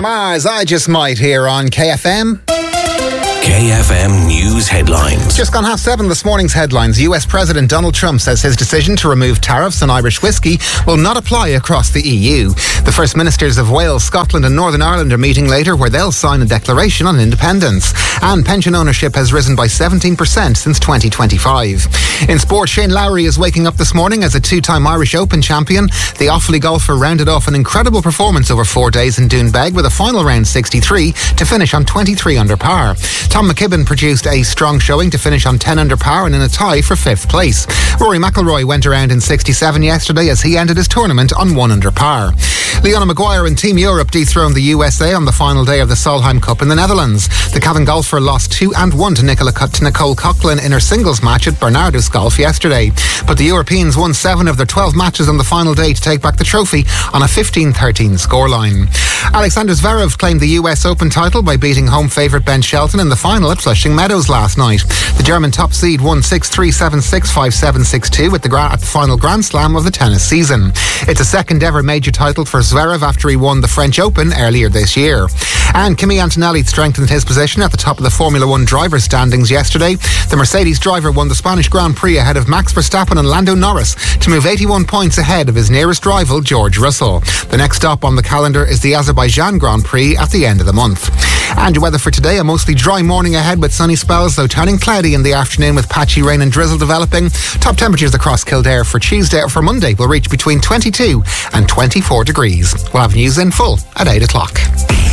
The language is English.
Bruno Mars, I Just Might, here on KFM. KFM News Headlines. Just gone 7:30 this morning's headlines. US President Donald Trump says his decision to remove tariffs on Irish whiskey will not apply across the EU. The First Ministers of Wales, Scotland and Northern Ireland are meeting later, where they'll sign a declaration on independence. And pension ownership has risen by 17% since 2025. In sport, Shane Lowry is waking up this morning as a two-time Irish Open champion. The Offaly golfer rounded off an incredible performance over 4 days in Doonbeg with a final round 63 to finish on 23 under par. Tom McKibben produced a strong showing to finish on 10 under par and in a tie for 5th place. Rory McIlroy went around in 67 yesterday as he ended his tournament on 1 under par. Leona Maguire and Team Europe dethroned the USA on the final day of the Solheim Cup in the Netherlands. The Cavan golfer lost 2-1 to Nicole Coughlan in her singles match at Bernardus Golf yesterday. But the Europeans won 7 of their 12 matches on the final day to take back the trophy on a 15-13 scoreline. Alexander Zverev claimed the US Open title by beating home favourite Ben Shelton in the final at Flushing Meadows last night. The German top seed won 6-3, 7-6, 5-7, 6-2 at the final Grand Slam of the tennis season. It's a second ever major title for Zverev after he won the French Open earlier this year. And Kimi Antonelli strengthened his position at the top of the Formula One driver standings yesterday. The Mercedes driver won the Spanish Grand Prix ahead of Max Verstappen and Lando Norris to move 81 points ahead of his nearest rival, George Russell. The next stop on the calendar is the Azerbaijan Grand Prix at the end of the month. And your weather for today, a mostly dry morning ahead with sunny spells, though turning cloudy in the afternoon with patchy rain and drizzle developing. Top temperatures across Kildare for Monday will reach between 22 and 24 degrees. We'll have news in full at 8 o'clock.